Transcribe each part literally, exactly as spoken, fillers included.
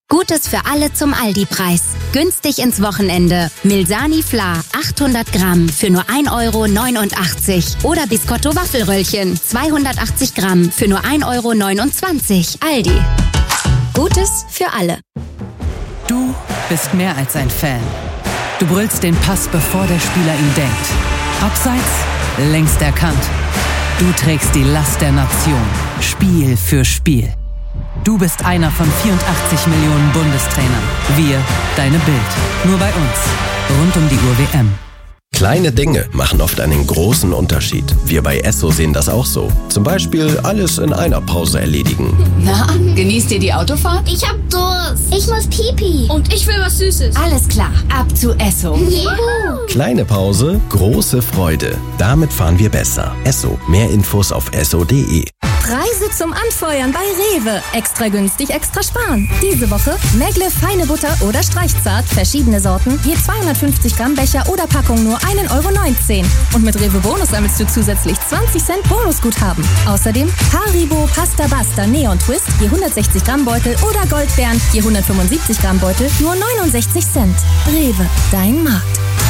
Gutes für alle zum Aldi-Preis. Günstig ins Wochenende. Milsani Fla achthundert Gramm für nur ein Euro neunundachtzig. Oder Biscotto Waffelröllchen zweihundertachtzig Gramm für nur ein Euro neunundzwanzig. Aldi. Gutes für alle. Du bist mehr als ein Fan. Du brüllst den Pass, bevor der Spieler ihn denkt. Abseits, längst erkannt. Du trägst die Last der Nation. Spiel für Spiel. Du bist einer von vierundachtzig Millionen Bundestrainern. Wir, deine Bild. Nur bei uns. Rund um die Uhr W M. Kleine Dinge machen oft einen großen Unterschied. Wir bei Esso sehen das auch so. Zum Beispiel alles in einer Pause erledigen. Na, genießt ihr die Autofahrt? Ich hab Durst. Ich muss Pipi. Und ich will was Süßes. Alles klar, ab zu Esso. Juhu. Kleine Pause, große Freude. Damit fahren wir besser. Esso. Mehr Infos auf esso punkt de. Preise zum Anfeuern bei Rewe. Extra günstig, extra sparen. Diese Woche Megle feine Butter oder Streichzart, verschiedene Sorten, je zweihundertfünfzig Gramm Becher oder Packung nur ein Euro neunzehn. Und mit Rewe Bonus sammelst du zusätzlich zwanzig Cent Bonusguthaben. Außerdem Haribo Pasta Basta Neon Twist, je hundertsechzig Gramm Beutel oder Goldbeeren, je hundertfünfundsiebzig Gramm Beutel, nur neunundsechzig Cent. Rewe, dein Markt.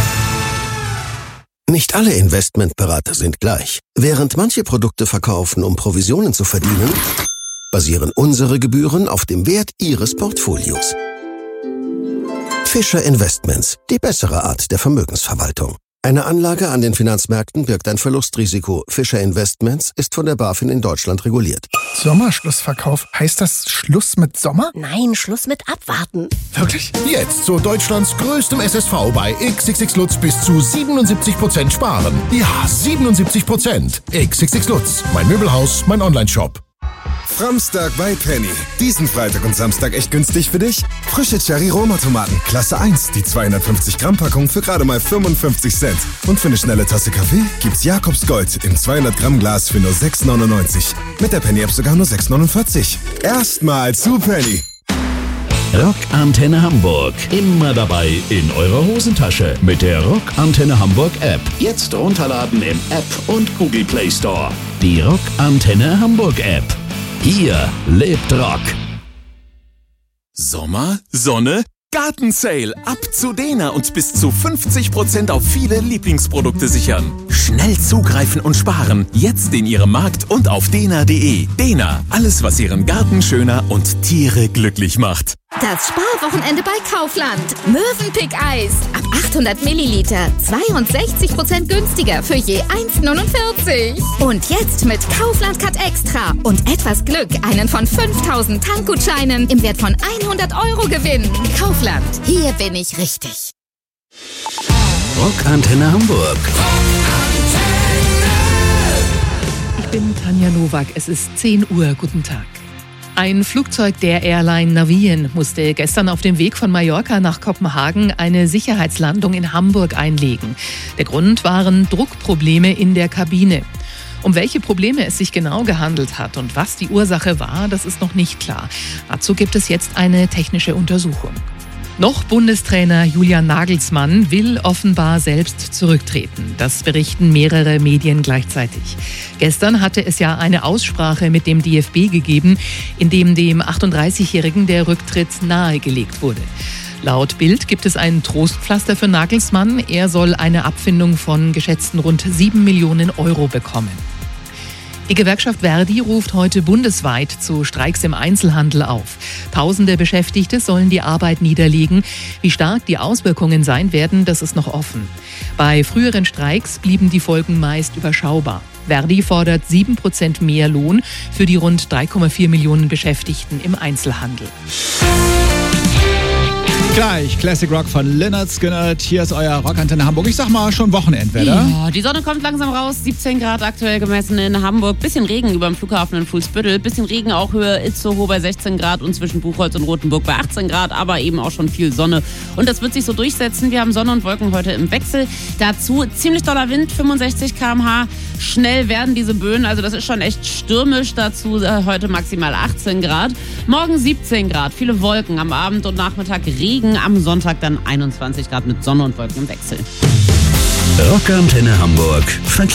Nicht alle Investmentberater sind gleich. Während manche Produkte verkaufen, um Provisionen zu verdienen, basieren unsere Gebühren auf dem Wert Ihres Portfolios. Fischer Investments, die bessere Art der Vermögensverwaltung. Eine Anlage an den Finanzmärkten birgt ein Verlustrisiko. Fischer Investments ist von der BaFin in Deutschland reguliert. Sommerschlussverkauf. Heißt das Schluss mit Sommer? Nein, Schluss mit Abwarten. Wirklich? Jetzt zu Deutschlands größtem S S V bei X X X Lutz bis zu siebenundsiebzig Prozent sparen. Ja, siebenundsiebzig Prozent. X X X Lutz, mein Möbelhaus, mein Onlineshop. Framstag bei Penny. Diesen Freitag und Samstag echt günstig für dich? Frische Cherry-Roma-Tomaten, Klasse eins, die zweihundertfünfzig Gramm Packung für gerade mal fünfundfünfzig Cent. Und für eine schnelle Tasse Kaffee gibt's Jakobs Gold im zweihundert Gramm Glas für nur sechs neunundneunzig. Mit der Penny-App sogar nur sechs neunundvierzig. Erstmal zu Penny. Rockantenne Hamburg. Immer dabei in eurer Hosentasche mit der Rockantenne Hamburg App. Jetzt runterladen im App und Google Play Store. Die Rockantenne Hamburg App. Hier lebt Rock. Sommer, Sonne, Gartensale. Ab zu Dena und bis zu fünfzig Prozent auf viele Lieblingsprodukte sichern. Schnell zugreifen und sparen. Jetzt in Ihrem Markt und auf dena punkt de. Dena, alles was Ihren Garten schöner und Tiere glücklich macht. Das Sparwochenende bei Kaufland. Mövenpick-Eis. Ab achthundert Milliliter. zweiundsechzig Prozent günstiger für je eins neunundvierzig. Und jetzt mit Kaufland Cut Extra. Und etwas Glück einen von fünftausend Tankgutscheinen im Wert von hundert Euro gewinnen. Kaufland. Hier bin ich richtig. Rockantenne Hamburg. Ich bin Tanja Nowak. Es ist zehn Uhr. Guten Tag. Ein Flugzeug der Airline Navien musste gestern auf dem Weg von Mallorca nach Kopenhagen eine Sicherheitslandung in Hamburg einlegen. Der Grund waren Druckprobleme in der Kabine. Um welche Probleme es sich genau gehandelt hat und was die Ursache war, das ist noch nicht klar. Dazu gibt es jetzt eine technische Untersuchung. Noch Bundestrainer Julian Nagelsmann will offenbar selbst zurücktreten. Das berichten mehrere Medien gleichzeitig. Gestern hatte es ja eine Aussprache mit dem D F B gegeben, in dem dem achtunddreißigjährigen der Rücktritt nahegelegt wurde. Laut Bild gibt es ein Trostpflaster für Nagelsmann. Er soll eine Abfindung von geschätzten rund sieben Millionen Euro bekommen. Die Gewerkschaft Verdi ruft heute bundesweit zu Streiks im Einzelhandel auf. Tausende Beschäftigte sollen die Arbeit niederlegen. Wie stark die Auswirkungen sein werden, das ist noch offen. Bei früheren Streiks blieben die Folgen meist überschaubar. Verdi fordert sieben Prozent mehr Lohn für die rund drei Komma vier Millionen Beschäftigten im Einzelhandel. Gleich Classic Rock von Lynyrd Skynyrd. Hier ist euer Rockantenne Hamburg. Ich sag mal, schon Wochenendwetter. Ja, die Sonne kommt langsam raus. siebzehn Grad aktuell gemessen in Hamburg. Bisschen Regen über dem Flughafen in Fuhlsbüttel. Bisschen Regen auch Höhe Itzehoe bei sechzehn Grad und zwischen Buchholz und Rothenburg bei achtzehn Grad. Aber eben auch schon viel Sonne. Und das wird sich so durchsetzen. Wir haben Sonne und Wolken heute im Wechsel. Dazu ziemlich doller Wind, fünfundsechzig Kilometer pro Stunde. Schnell werden diese Böen. Also das ist schon echt stürmisch. Dazu äh, heute maximal achtzehn Grad. Morgen siebzehn Grad. Viele Wolken. Am Abend und Nachmittag Regen. Am Sonntag dann einundzwanzig Grad mit Sonne und Wolken im Wechsel. Rockantenne Hamburg.